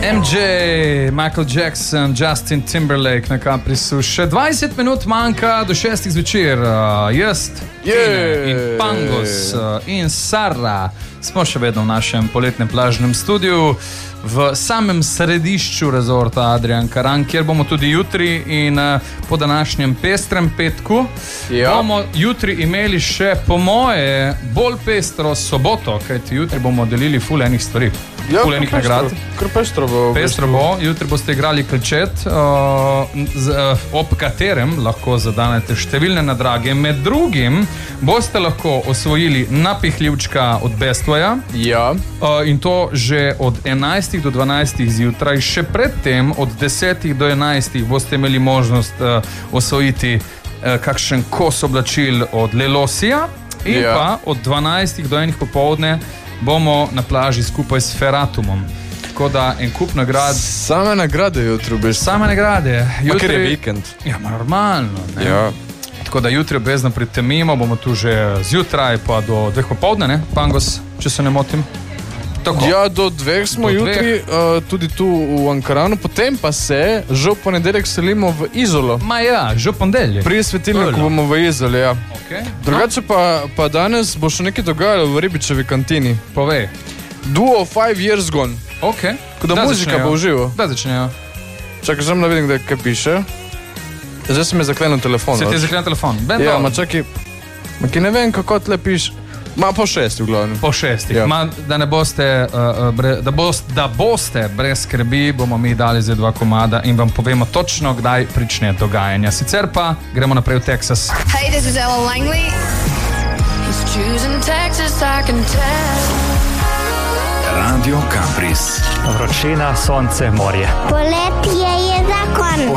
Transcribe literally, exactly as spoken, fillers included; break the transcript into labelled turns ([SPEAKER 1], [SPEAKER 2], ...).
[SPEAKER 1] em džej, Michael Jackson, Justin Timberlake na Caprisu. Še dvajset minut manjka do šestih zvečer. Uh, jaz, Tine in Pangos uh, in Sara smo še vedno v našem poletnem plažnem studiu v samem središču rezorta Adrian Karan, kjer bomo tudi jutri in uh, po današnjem pestrem petku ja. bomo jutri imeli še po moje bolj pestro soboto, kajti jutri bomo delili ful enih stvari.
[SPEAKER 2] Ja,
[SPEAKER 1] ful enih nagrad.
[SPEAKER 2] Kar pestro bo.
[SPEAKER 1] Pestro bo. Jutri boste igrali klčet, uh, z, uh, ob katerem lahko zadanete številne nadrage. Med drugim boste lahko osvojili napihljivčka od Bestwaya.
[SPEAKER 2] Ja.
[SPEAKER 1] Uh, in to že od enajstih do dvanajstih zjutraj. Še predtem od desetih do enajstih boste imeli možnost uh, osvojiti uh, kakšen kos oblačil od Lelosija. In ja. pa od dvanajstih do enih popovdne bomo na plaži skupaj s Feratumom. Tako da en kup nagrad.
[SPEAKER 2] Same nagrade jutri v bistvu.
[SPEAKER 1] Same nagrade. Jutri...
[SPEAKER 2] Ker je vikend.
[SPEAKER 1] Ja, normalno. Ne?
[SPEAKER 2] Ja.
[SPEAKER 1] Tako da jutri obvezno pridite mimo, bomo tu že zjutraj pa do dveh popovdne, ne? Pangos, če se ne motim. Tako.
[SPEAKER 2] Ja, do dveh smo do jutri, dveh. Uh, tudi tu v Ankaranu, potem pa se že v ponedeljek selimo v Izolo.
[SPEAKER 1] Ma ja, že v ponedeljek.
[SPEAKER 2] Pri svetilniku bomo v Izoli, ja.
[SPEAKER 1] Okay.
[SPEAKER 2] Drugače pa, pa danes bo še nekaj dogajalo v Ribičevi kantini.
[SPEAKER 1] Povej.
[SPEAKER 2] Duo Five Years Gone.
[SPEAKER 1] Ok.
[SPEAKER 2] Ko da, da muzika bo v živo.
[SPEAKER 1] Da začnejo.
[SPEAKER 2] Čakaj, žem da vidim, da kaj piše. Zdaj se mi je zaklenil telefon.
[SPEAKER 1] Se ti je zaklenil telefon? Ben
[SPEAKER 2] ja, ma čakaj, ma ki ne vem, kako tle piše. Ma po šestih, v glavnem.
[SPEAKER 1] Po šestih.
[SPEAKER 2] Ja.
[SPEAKER 1] Ma, da ne boste, uh, bre, da, boste, da boste brez skrbi, bomo mi dali zdaj dva komada in vam povemo točno, kdaj prične dogajanja. Sicer pa gremo naprej v Texas.
[SPEAKER 3] Hey, this is Ella Langley. He's choosing Texas, I can tell.
[SPEAKER 4] Radio Campris.
[SPEAKER 5] Vročina, sonce, morje.
[SPEAKER 6] Poletje.